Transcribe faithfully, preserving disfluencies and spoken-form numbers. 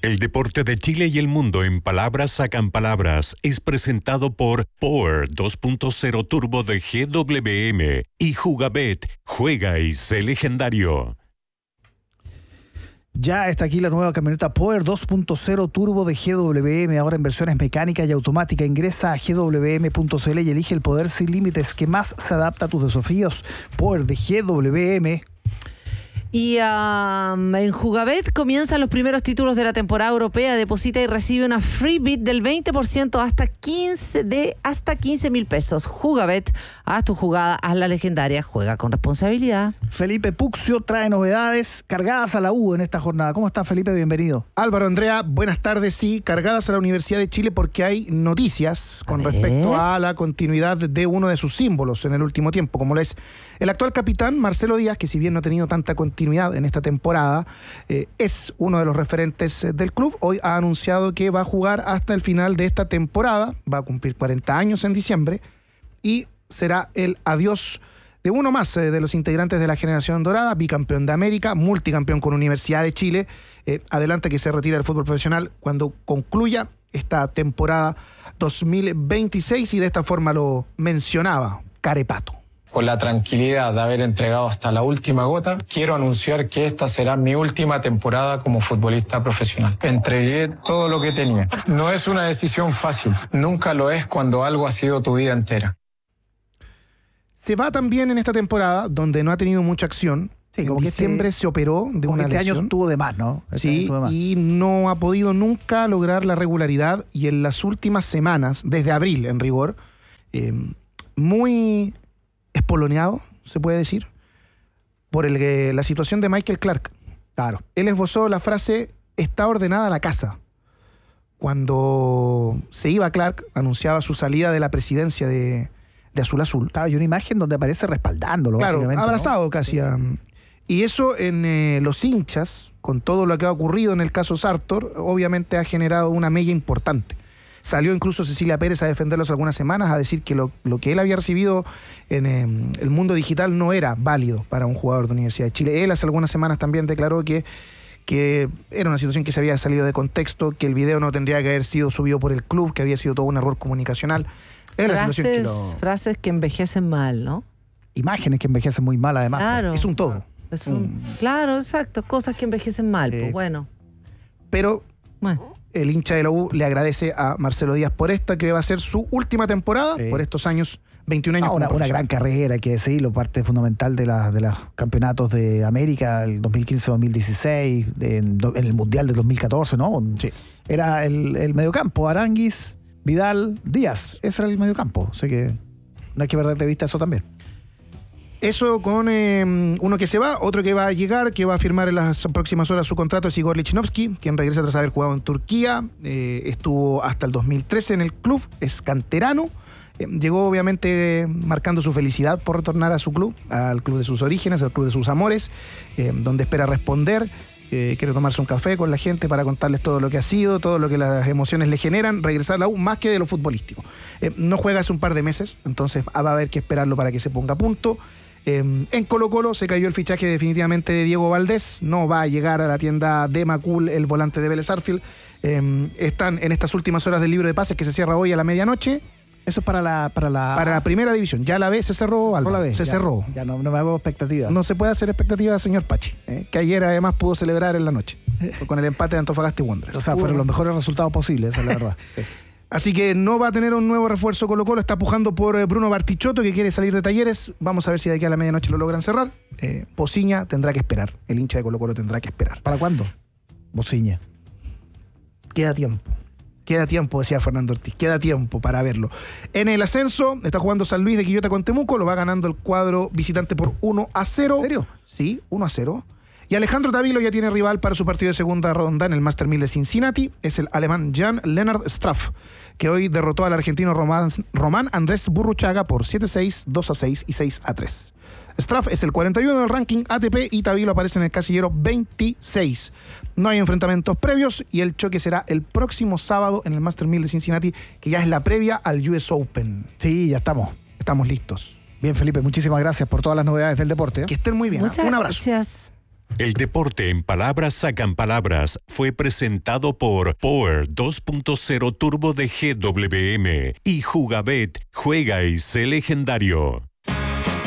El deporte de Chile y el mundo en palabras sacan palabras es presentado por Power dos punto cero Turbo de G W M y Jugabet. Juega y sé legendario. Ya está aquí la nueva camioneta Power dos punto cero Turbo de G W M, ahora en versiones mecánica y automática. Ingresa a g w m punto c l y elige el poder sin límites que más se adapta a tus desafíos. Power de G W M. Y um, en Jugabet comienzan los primeros títulos de la temporada europea. Deposita y recibe una free bid del veinte por ciento hasta quince de hasta quince mil pesos. Jugabet, haz tu jugada, haz la legendaria, juega con responsabilidad. Felipe Puccio trae novedades cargadas a la U en esta jornada. ¿Cómo está, Felipe? Bienvenido. Álvaro, Andrea, buenas tardes. Sí, cargadas a la Universidad de Chile porque hay noticias con respecto a la continuidad de uno de sus símbolos en el último tiempo, como lo es el actual capitán Marcelo Díaz, que si bien no ha tenido tanta continuidad en esta temporada, eh, es uno de los referentes del club. Hoy ha anunciado que va a jugar hasta el final de esta temporada, va a cumplir cuarenta años en diciembre y será el adiós de uno más eh, de los integrantes de la generación dorada, bicampeón de América, multicampeón con Universidad de Chile. Eh, adelanta que se retira del fútbol profesional cuando concluya esta temporada dos mil veintiséis y de esta forma lo mencionaba Carepato. Con la tranquilidad de haber entregado hasta la última gota, quiero anunciar que esta será mi última temporada como futbolista profesional. Entregué todo lo que tenía. No es una decisión fácil, nunca lo es cuando algo ha sido tu vida entera. Se va también en esta temporada, donde no ha tenido mucha acción. Sí, en como que diciembre este, se operó de una este lesión. año estuvo de más, ¿no? Este sí, de más. Y no ha podido nunca lograr la regularidad y en las últimas semanas, desde abril en rigor, eh, muy espoloneado, se puede decir, por el, eh, la situación de Michael Clark. Claro. Él esbozó la frase, está ordenada la casa. Cuando se iba Clark, anunciaba su salida de la presidencia de, de Azul Azul. Claro, y una imagen donde aparece respaldándolo, claro, básicamente, abrazado, ¿no? Casi. Sí. A, y eso en eh, los hinchas, con todo lo que ha ocurrido en el caso Sartor, obviamente ha generado una mella importante. Salió incluso Cecilia Pérez a defenderlos algunas semanas, a decir que lo, lo que él había recibido en eh, el mundo digital no era válido para un jugador de Universidad de Chile. Él hace algunas semanas también declaró que, que era una situación que se había salido de contexto, que el video no tendría que haber sido subido por el club, que había sido todo un error comunicacional. Es la Frases, situación que lo... frases que envejecen mal, ¿no? Imágenes que envejecen muy mal, además. Claro. Es un todo. Es un, mm. Claro, exacto. Cosas que envejecen mal, eh, pues bueno. Pero... Bueno. El hincha de la U le agradece a Marcelo Díaz por esta, que va a ser su última temporada, sí, por estos años, veintiún años. Ah, una, una gran carrera, hay que decirlo, parte fundamental de, la, de los campeonatos de América, el dos mil quince dos mil dieciséis, de, en, en el Mundial del dos mil catorce, ¿no? Sí. Era el, el mediocampo, Aránguiz, Vidal, Díaz, ese era el mediocampo, así que no hay que perder de vista eso también. Eso con eh, uno que se va, otro que va a llegar, que va a firmar en las próximas horas su contrato, es Igor Lichnowsky, quien regresa tras haber jugado en Turquía, eh, estuvo hasta el dos mil trece en el club, es canterano, eh, llegó obviamente marcando su felicidad por retornar a su club, al club de sus orígenes, al club de sus amores, eh, donde espera responder, eh, quiere tomarse un café con la gente para contarles todo lo que ha sido, todo lo que las emociones le generan, regresar a la U más que de lo futbolístico. Eh, no juega hace un par de meses, entonces va a haber que esperarlo para que se ponga a punto. Eh, en Colo Colo se cayó el fichaje definitivamente de Diego Valdés, no va a llegar a la tienda de Macul el volante de Vélez Sarsfield. Eh, están en estas últimas horas del libro de pases que se cierra hoy a la medianoche. Eso es para la para la para la primera división. Ya la B se cerró, se, cerró la B, se ya, cerró. Ya no, no me hago expectativas. No se puede hacer expectativas, señor Pachi, eh, que ayer además pudo celebrar en la noche con el empate de Antofagasta y Wanderers. O sea, fueron los mejores resultados posibles, esa es la verdad. Sí. Así que no va a tener un nuevo refuerzo Colo Colo, está pujando por Bruno Bartichotto, que quiere salir de Talleres. Vamos a ver si de aquí a la medianoche lo logran cerrar. Eh, Bociña tendrá que esperar, el hincha de Colo Colo tendrá que esperar. ¿Para cuándo? Bociña. Queda tiempo, queda tiempo, decía Fernando Ortiz, queda tiempo para verlo. En el ascenso está jugando San Luis de Quillota con Temuco, lo va ganando el cuadro visitante por uno a cero. ¿En serio? Sí, uno a cero. Y Alejandro Tavilo ya tiene rival para su partido de segunda ronda en el Master mil de Cincinnati. Es el alemán Jan Lennart Straff, que hoy derrotó al argentino Román, Román Andrés Burruchaga por siete a seis, dos a seis y seis a tres. Straff es el cuarenta y uno del ranking A T P y Tavilo aparece en el casillero veintiséis. No hay enfrentamientos previos y el choque será el próximo sábado en el Master mil de Cincinnati, que ya es la previa al U S Open. Sí, ya estamos. Estamos listos. Bien, Felipe, muchísimas gracias por todas las novedades del deporte, ¿eh? Que estén muy bien. Muchas Un abrazo. Gracias. El deporte en palabras sacan palabras fue presentado por Power dos punto cero Turbo de G W M y Jugabet, juega y sé legendario.